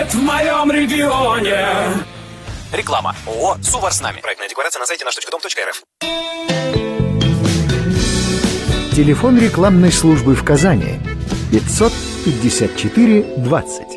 в моем регионе. Реклама. ООО «Сувар с нами». Проектная декларация на сайте наш.дом.рф. Телефон рекламной службы в Казани 554 20.